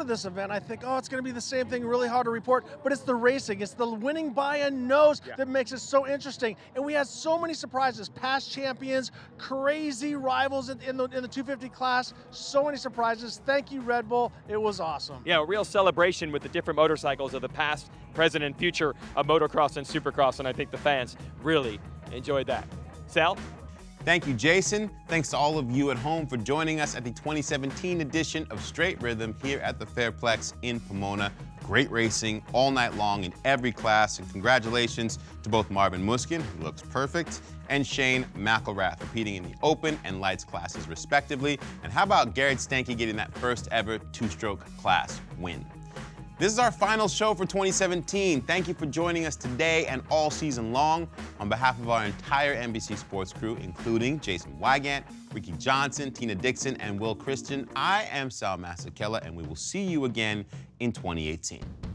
this event, I think, oh, it's going to be the same thing, really hard to report, but it's the racing. It's the winning by a nose that makes it so interesting. And we had so many surprises, past champions, crazy rivals in the 250 class, so many surprises. Thank you, Red Bull. It was awesome. Yeah, a real celebration with the different motorcycles of the past, present, and future of motocross and supercross, and I think the fans really enjoyed that. Sal? Thank you, Jason. Thanks to all of you at home for joining us at the 2017 edition of Straight Rhythm here at the Fairplex in Pomona. Great racing all night long in every class, and congratulations to both Marvin Musquin, who looks perfect, and Shane McElrath, repeating in the open and lights classes respectively. And how about Garrett Stanke getting that first ever two-stroke class win? This is our final show for 2017. Thank you for joining us today and all season long. On behalf of our entire NBC Sports crew, including Jason Wygant, Ricky Johnson, Tina Dixon, and Will Christian, I am Sal Masekela, and we will see you again in 2018.